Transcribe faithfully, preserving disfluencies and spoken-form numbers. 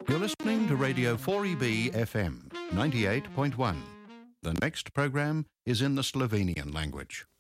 You're listening to Radio four E B F M ninety-eight point one. The next program is in the Slovenian language.